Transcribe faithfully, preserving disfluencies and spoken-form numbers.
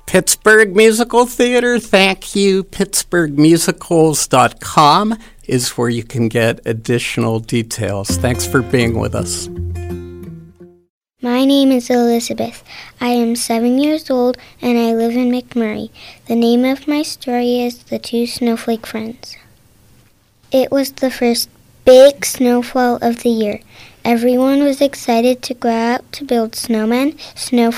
Pittsburgh Musical Theater, thank you. Pittsburgh Musicals dot com is where you can get additional details. Thanks for being with us. My name is Elizabeth. I am seven years old and I live in McMurray. The name of my story is The Two Snowflake Friends. It was the first big snowfall of the year. Everyone was excited to go out to build snowmen, snowflakes,